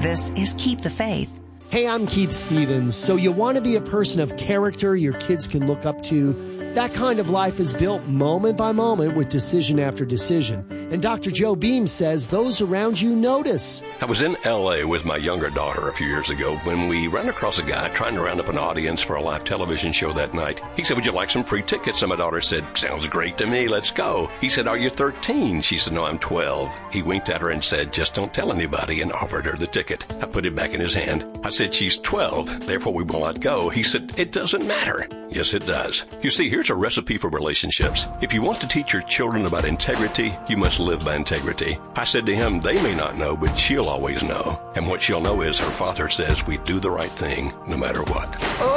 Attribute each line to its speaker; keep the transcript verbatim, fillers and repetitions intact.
Speaker 1: This is Keep the Faith.
Speaker 2: Hey, I'm Keith Stevens. So you want to be a person of character your kids can look up to? That kind of life is built moment by moment with decision after decision. And Doctor Joe Beam says those around you notice.
Speaker 3: I was in L A with my younger daughter a few years ago when we ran across a guy trying to round up an audience for a live television show that night. He said, "Would you like some free tickets?" And my daughter said, "Sounds great to me. Let's go." He said, "Are you thirteen?" She said, "No, I'm twelve." He winked at her and said, "Just don't tell anybody," and offered her the ticket. I put it back in his hand. I said, "She's twelve, therefore we will not go." He said, "It doesn't matter." Yes, it does. You see, here's a recipe for relationships. If you want to teach your children about integrity, you must live by integrity. I said to him, they may not know, but she'll always know. And what she'll know is her father says we do the right thing no matter what.